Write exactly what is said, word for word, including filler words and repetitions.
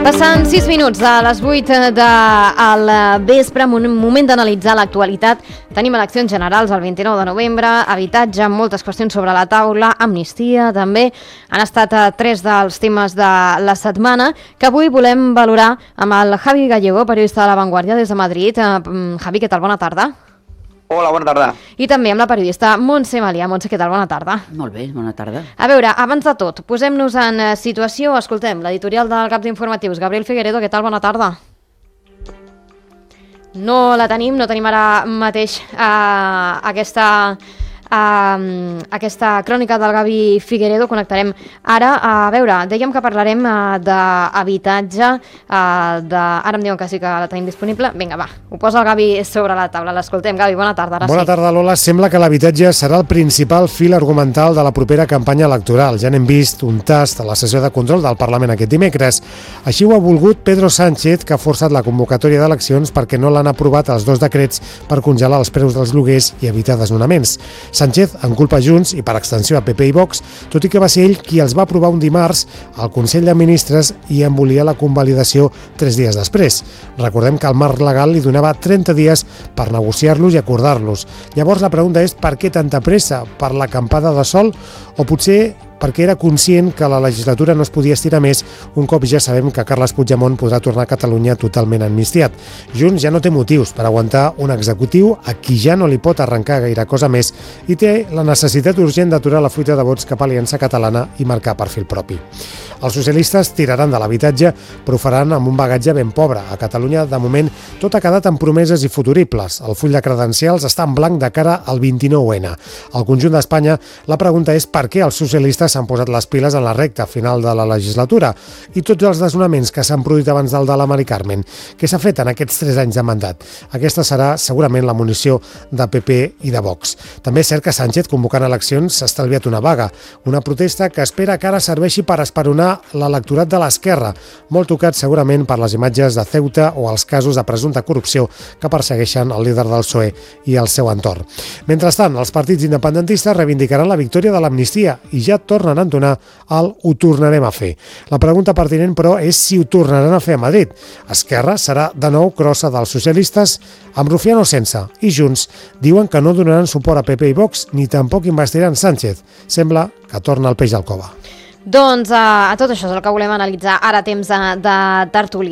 Passant sis minuts de les vuit del vespre, moment d'analitzar l'actualitat. Tenim eleccions generals el vint-i-nou de novembre, habitatge, moltes qüestions sobre la taula, amnistia també. Han estat tres dels temes de la setmana que avui volem valorar amb el Javi Gallego, periodista de La Vanguardia des de Madrid. Javi, què tal? Bona tarda. Hola, bona tarda. I també amb la periodista Montse Malià. Montse, què tal? Bona tarda. Molt bé, bona tarda. A veure, abans de tot, posem-nos en situació. Escoltem, l'editorial del Caps Informatius, Gabriel Figueredo, què tal? Bona tarda. No la tenim, no tenim ara mateix uh, aquesta... Uh, aquesta crònica del Gavi Figueredo. Connectarem ara. A veure, dèiem que parlarem uh, d'habitatge, uh, de... ara em diuen que sí que la tenim disponible. Vinga, va, ho posa el Gavi sobre la taula. L'escoltem. Gavi, bona tarda. Ara bona sí. tarda, Lola. Sembla que l'habitatge serà el principal fil argumental de la propera campanya electoral. Ja n'hem vist un tast a la sessió de control del Parlament aquest dimecres. Així ho ha volgut Pedro Sánchez, que ha forçat la convocatòria d'eleccions perquè no l'han aprovat els dos decrets per congelar els preus dels lloguers i evitar desnonaments. Sánchez en culpa Junts i per extensió a P P i Vox, tot i que va ser ell qui els va aprovar un dimarts al Consell de Ministres i en volia la convalidació tres dies després. Recordem que el marc legal li donava trenta dies per negociar-los i acordar-los. Llavors la pregunta és per què tanta pressa? Per l'acampada de sol? O potser perquè era conscient que la legislatura no es podia estirar més un cop ja sabem que Carles Puigdemont podrà tornar a Catalunya totalment amnistiat. Junts ja no té motius per aguantar un executiu a qui ja no li pot arrencar gaire cosa més i té la necessitat urgent d'aturar la fuita de vots cap a l'Aliança Catalana i marcar perfil propi. Els socialistes tiraran de l'habitatge, però ho faran amb un bagatge ben pobre. A Catalunya, de moment, tot ha quedat en promeses i futuribles. El full de credencials està en blanc de cara al vint-i-nou ene. Al conjunt d'Espanya, la pregunta és per què els socialistes s'han posat les piles en la recta final de la legislatura i tots els desnonaments que s'han produït abans del de la Mari Carmen. Què s'ha fet en aquests tres anys de mandat? Aquesta serà segurament la munició de P P i de Vox. També és cert que Sánchez, convocant eleccions, s'ha estalviat una vaga, una protesta que espera que ara serveixi per esperonar l'electorat de l'esquerra, molt tocat segurament per les imatges de Ceuta o els casos de presumpta corrupció que persegueixen el líder del P S O E i el seu entorn. Mentrestant, els partits independentistes reivindicaran la victòria de l'amnistia i ja tornen a entonar el «ho tornarem a fer». La pregunta pertinent, però, és si ho tornaran a fer a Madrid. Esquerra serà de nou crossa dels socialistes, amb Rufián o sense, i Junts diuen que no donaran suport a P P i Vox ni tampoc investiran Sánchez. Sembla que torna el peix al cove. Doncs a, a tot això és el que volem analitzar ara a temps de, de tertúlia.